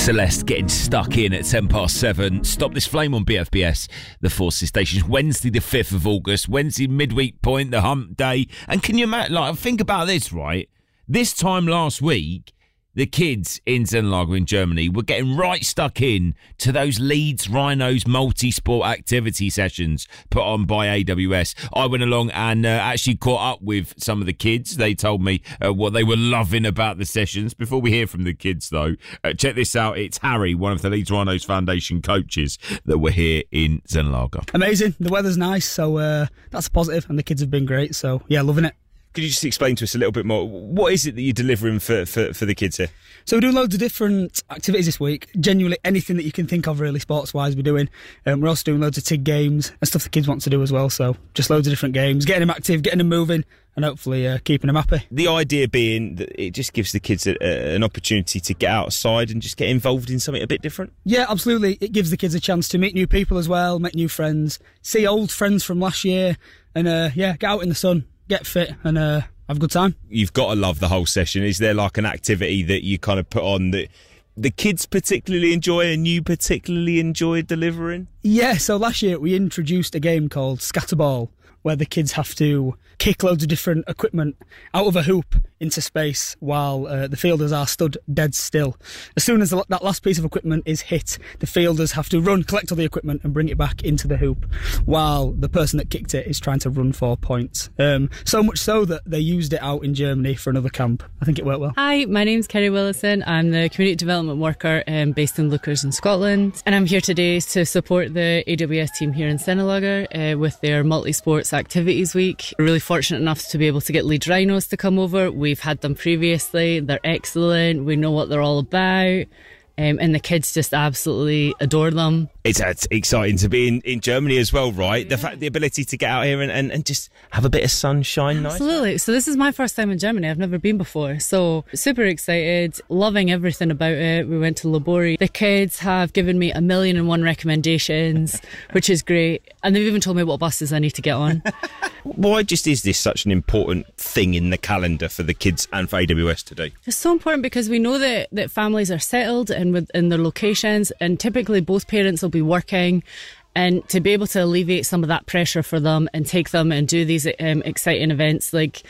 Celeste getting stuck in at 7:07. Stop This Flame on BFBS, the Forces stations. Wednesday the 5th of August. Wednesday midweek point, the hump day. And can you imagine, think about this, right? This time last week, the kids in Zenlager in Germany were getting right stuck in to those Leeds Rhinos multi-sport activity sessions put on by AWS. I went along and actually caught up with some of the kids. They told me what they were loving about the sessions. Before we hear from the kids, though, check this out. It's Harry, one of the Leeds Rhinos Foundation coaches, that were here in Zenlager. Amazing. The weather's nice, so that's a positive, and the kids have been great. So, yeah, loving it. Could you just explain to us a little bit more? What is it that you're delivering for the kids here? So we're doing loads of different activities this week. Genuinely anything that you can think of, really, sports-wise, we're doing. We're also doing loads of TIG games and stuff the kids want to do as well. So just loads of different games, getting them active, getting them moving, and hopefully keeping them happy. The idea being that it just gives the kids an opportunity to get outside and just get involved in something a bit different? Yeah, absolutely. It gives the kids a chance to meet new people as well, make new friends, see old friends from last year, and get out in the sun, get fit, and have a good time. You've got to love the whole session. Is there like an activity that you kind of put on that the kids particularly enjoy and you particularly enjoy delivering? Yeah, so last year we introduced a game called Scatterball, where the kids have to kick loads of different equipment out of a hoop into space while the fielders are stood dead still. As soon as that last piece of equipment is hit, the fielders have to run, collect all the equipment and bring it back into the hoop, while the person that kicked it is trying to run 4 points. So much so that they used it out in Germany for another camp. I think it worked well. Hi, my name's Kerry Willison. I'm the community development worker based in Lookers in Scotland, and I'm here today to support the AWS team here in Zenlager with their multi-sports activities week. We're really fortunate enough to be able to get Leeds Rhinos to come over. We've had them previously. They're excellent. We know what they're all about. And the kids just absolutely adore them. It's exciting to be in Germany as well, right? Yeah. The ability to get out here and just have a bit of sunshine. Absolutely. Nice. So this is my first time in Germany. I've never been before. So super excited, loving everything about it. We went to Labori. The kids have given me 1,000,001 recommendations, which is great. And they've even told me what buses I need to get on. Why just is this such an important thing in the calendar for the kids and for AWS to do? It's so important because we know that families are settled and within their locations, and typically both parents will be working, and to be able to alleviate some of that pressure for them and take them and do these exciting events,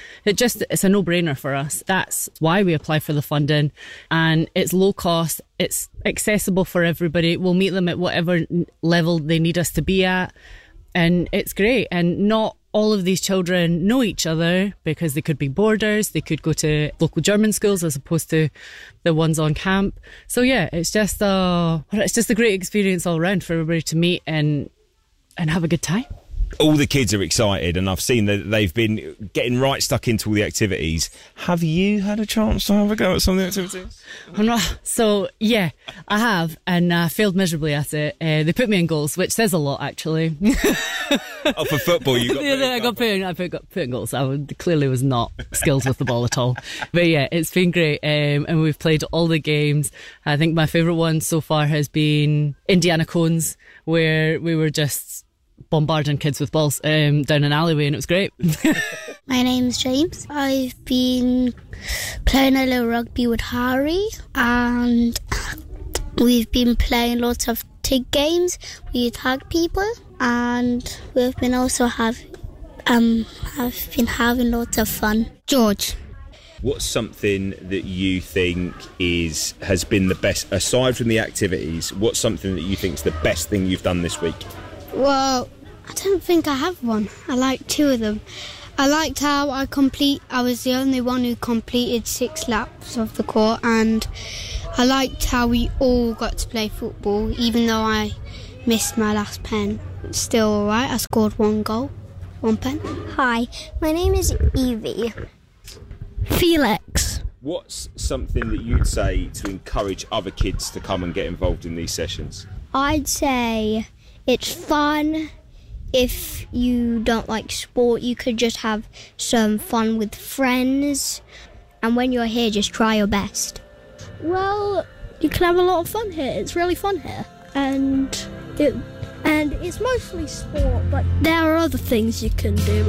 it's a no-brainer for us. That's why we apply for the funding, and it's low cost, it's accessible for everybody. We'll meet them at whatever level they need us to be at, and it's great. And not all of these children know each other because they could be boarders, they could go to local German schools as opposed to the ones on camp. So yeah, it's just a great experience all around for everybody to meet and have a good time. All the kids are excited, and I've seen that they've been getting right stuck into all the activities. Have you had a chance to have a go at some of the activities? So, yeah, I have, and I failed miserably at it. They put me in goals, which says a lot, actually. Oh, for football, you got I put in goals. I clearly was not skilled with the ball at all. But yeah, it's been great, and we've played all the games. I think my favourite one so far has been Indiana Cones, where we were just bombarding kids with balls down an alleyway, and it was great. My name's James. I've been playing a little rugby with Harry, and we've been playing lots of TIG games. We tag people, and we've been also have been having lots of fun. George. What's something that you think has been the best, aside from the activities, what's something that you think is the best thing you've done this week? Well, I don't think I have one. I like two of them. I liked how I was the only one who completed 6 laps of the court, and I liked how we all got to play football, even though I missed my last pen. It's still alright, I scored 1 goal, 1 pen. Hi, my name is Evie. Felix. What's something that you'd say to encourage other kids to come and get involved in these sessions? I'd say it's fun. If you don't like sport, you could just have some fun with friends. And when you're here, just try your best. Well, you can have a lot of fun here. It's really fun here. And it's mostly sport, but there are other things you can do.